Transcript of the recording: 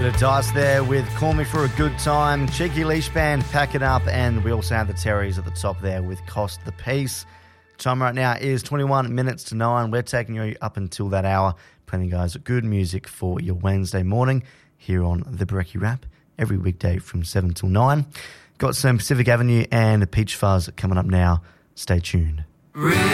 Bit of Dice there with Call Me For A Good Time, Cheeky Leash Band, Pack It Up, and we also have the Terrys at the top there with Cost the Piece. Time right now is 21 minutes to 9. We're taking you up until that hour, playing guys good music for your Wednesday morning here on the Brekkie Wrap every weekday from 7 till 9. Got some Pacific Avenue and Peach Fuzz coming up now. Stay tuned.